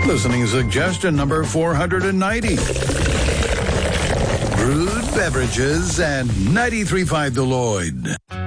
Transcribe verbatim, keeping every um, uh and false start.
Listening suggestion number four hundred ninety. Brewed Beverages and ninety-three point five The Lloyd.